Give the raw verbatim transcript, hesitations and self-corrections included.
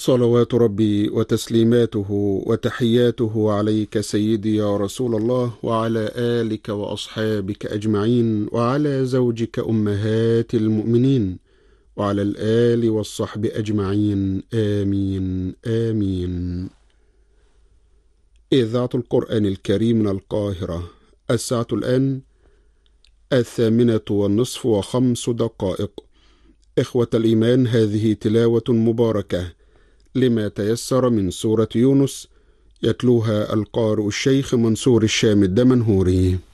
صلوات ربي وتسليماته وتحياته عليك سيدي يا رسول الله، وعلى آلك وأصحابك أجمعين، وعلى زوجك أمهات المؤمنين، وعلى الآل والصحب أجمعين، آمين آمين. إذاعة القرآن الكريم من القاهرة، الساعة الآن الثامنة والنصف وخمس دقائق. إخوة الإيمان، هذه تلاوة مباركة لما تيسر من سورة يونس، يتلوها القارئ الشيخ منصور الشام الدمنهوري.